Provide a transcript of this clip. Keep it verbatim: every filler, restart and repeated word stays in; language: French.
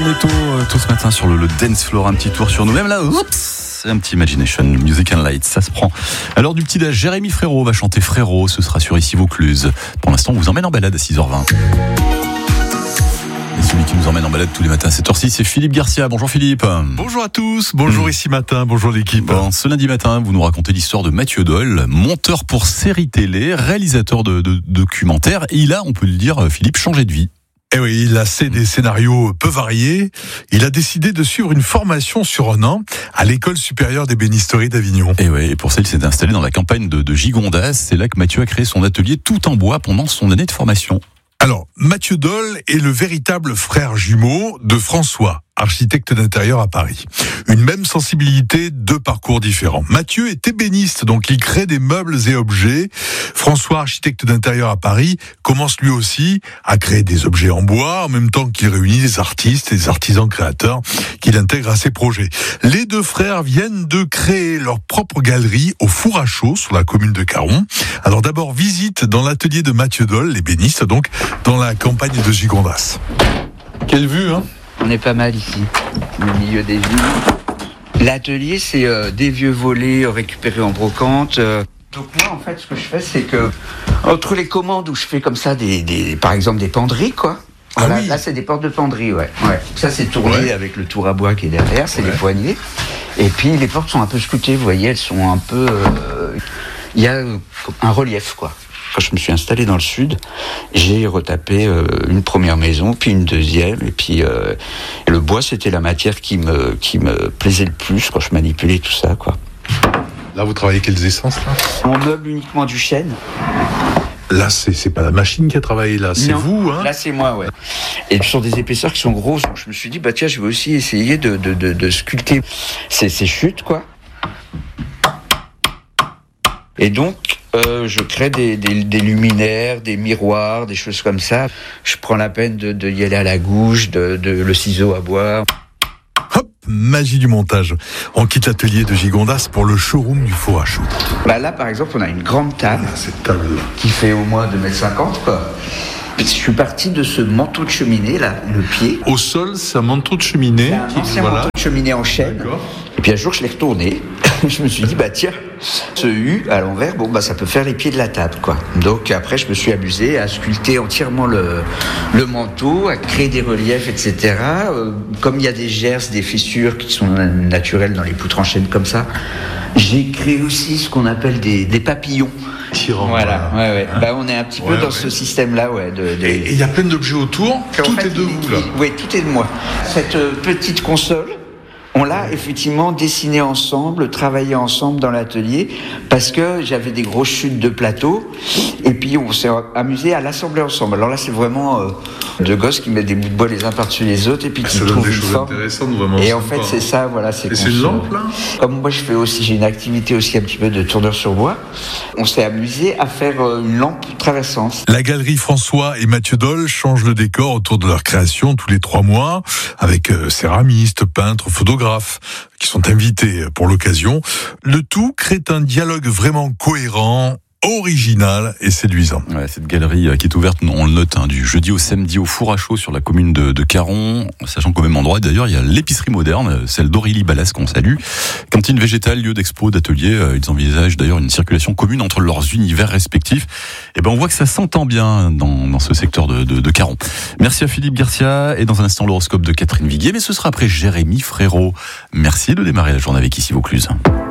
Cornetto, euh, tout ce matin sur le, le dance floor, un petit tour sur nous-mêmes là, oups, un petit Imagination, Music and Light, ça se prend. Alors du petit âge, Jérémy Frérot va chanter Frérot, ce sera sur Ici Vaucluse. Pour l'instant, on vous emmène en balade à six heures vingt. Et celui qui nous emmène en balade tous les matins à cette heure-ci, c'est Philippe Garcia. Bonjour Philippe. Bonjour à tous, bonjour mmh. Ici Matin, bonjour l'équipe. Bon, ce lundi matin, vous nous racontez l'histoire de Mathieu Doll, monteur pour séries télé, réalisateur de, de, de documentaires. Et il a, on peut le dire, Philippe, changé de vie. Eh oui, il a fait des scénarios peu variés. Il a décidé de suivre une formation sur un an à l'École supérieure d'ébénisterie d'Avignon. Et oui, et pour ça, il s'est installé dans la campagne de, de Gigondas. C'est là que Mathieu a créé son atelier tout en bois pendant son année de formation. Alors, Mathieu Doll est le véritable frère jumeau de François, architecte d'intérieur à Paris. Une même sensibilité, deux parcours différents. Mathieu est ébéniste, donc il crée des meubles et objets. François, architecte d'intérieur à Paris, commence lui aussi à créer des objets en bois, en même temps qu'il réunit des artistes et des artisans créateurs qu'il intègre à ses projets. Les deux frères viennent de créer leur propre galerie au Four à Chaux, sur la commune de Caron. Alors d'abord, visite dans l'atelier de Mathieu Doll, l'ébéniste, donc, dans la campagne de Gigondas. Quelle vue, hein? On est pas mal ici, au milieu des villes. L'atelier, c'est euh, des vieux volets récupérés en brocante. Euh. Donc moi, en fait, ce que je fais, c'est que entre les commandes où je fais comme ça, des, des, par exemple des penderies, quoi. Ah Voilà, oui. Là, c'est des portes de penderie, ouais. ouais. Ça, c'est tourné Ouais. avec le tour à bois qui est derrière, c'est Ouais. les poignées. Et puis, les portes sont un peu sculptées, vous voyez, elles sont un peu... euh, Il y a euh, un relief, quoi. Quand je me suis installé dans le sud, j'ai retapé euh, une première maison, puis une deuxième, et puis euh, le bois, c'était la matière qui me qui me plaisait le plus quand je manipulais tout ça, quoi. Là, vous travaillez quelles essences, là? On meuble uniquement du chêne. Là, c'est, c'est pas la machine qui a travaillé, là, c'est Non, vous, hein? Là, c'est moi, ouais. Et sur des épaisseurs qui sont grosses, donc je me suis dit, bah tiens, je vais aussi essayer de de de, de sculpter ces, ces chutes, quoi. Et donc, euh, je crée des, des, des luminaires, des miroirs, des choses comme ça. Je prends la peine de, de y aller à la gouge, de, de le ciseau à bois. Hop, magie du montage. On quitte l'atelier de Gigondas pour le showroom du Four à Chaux. Bah là, par exemple, on a une grande table Cette table-là. qui fait au moins deux mètres cinquante, quoi. Je suis parti de ce manteau de cheminée, là, le pied. Au sol, c'est un manteau de cheminée. C'est un ancien voilà. manteau de cheminée en chêne. D'accord. Et puis un jour, je l'ai retourné. Je me suis dit, bah tiens, ce U à l'envers, bon, bah ça peut faire les pieds de la table, quoi. Donc après, je me suis amusé à sculpter entièrement le, le manteau, à créer des reliefs, et cetera. Euh, comme il y a des gerces, des fissures qui sont naturelles dans les poutres en chêne comme ça, j'ai créé aussi ce qu'on appelle des, des papillons. Tirant. Voilà, ouais, ouais. Bah, on est un petit peu Ouais, dans ouais. ce système-là, ouais. De, de... Et il y a plein d'objets autour. En Tout fait, est de il- vous, là. il- Oui, tout est de moi. Cette euh, petite console, on l'a effectivement dessinée ensemble, travaillé ensemble dans l'atelier, parce que j'avais des grosses chutes de plateau, et puis on s'est amusé à l'assembler ensemble. Alors là, c'est vraiment euh, deux gosses qui mettent des bouts de bois les uns par-dessus les autres, et puis qui Ça donne trouvent des une choses forme. intéressantes, vraiment. Et en sympa, fait, c'est hein. ça, voilà. C'est Et qu'on c'est une se- lampe, là? Comme moi, je fais aussi, j'ai une activité aussi un petit peu de tourneur sur bois. On s'est amusé à faire euh, une lampe traversante. La galerie François et Mathieu Doll changent le décor autour de leur création tous les trois mois, avec euh, céramistes, peintres, photographes qui sont invités pour l'occasion. Le tout crée un dialogue vraiment cohérent, original et séduisant. Ouais, cette galerie euh, qui est ouverte, on le note, hein, du jeudi au samedi au Four à Chaux sur la commune de, de Caron, sachant qu'au même endroit, d'ailleurs, il y a l'épicerie moderne, celle d'Aurélie Ballas qu'on salue. Cantine végétale, lieu d'expo, d'atelier, euh, ils envisagent d'ailleurs une circulation commune entre leurs univers respectifs. Et ben, on voit que ça s'entend bien dans, dans ce secteur de, de, de Caron. Merci à Philippe Garcia et dans un instant l'horoscope de Catherine Viguier, mais ce sera après Jérémy Frérot. Merci de démarrer la journée avec Ici Vaucluse.